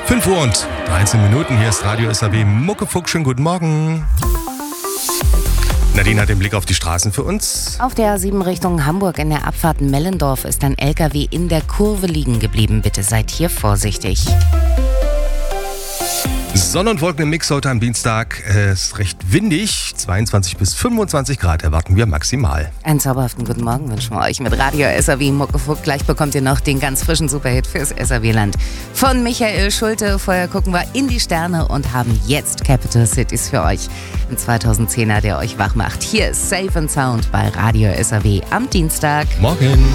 5 Uhr und 13 Minuten. Hier ist Radio SAW Muckefuck. Schönen guten Morgen. Nadine hat den Blick auf die Straßen für uns. Auf der A7 Richtung Hamburg in der Abfahrt Mellendorf ist ein LKW in der Kurve liegen geblieben. Bitte seid hier vorsichtig. Sonne und Wolken im Mix heute am Dienstag. Es ist recht windig. 22 bis 25 Grad erwarten wir maximal. Einen zauberhaften guten Morgen wünschen wir euch mit Radio SAW Muckefuck. Gleich bekommt ihr noch den ganz frischen Superhit fürs SAW-Land von Michael Schulte. Vorher gucken wir in die Sterne und haben jetzt Capital Cities für euch. Ein 2010er, der euch wach macht. Hier ist Safe and Sound bei Radio SAW am Dienstag. Morgen.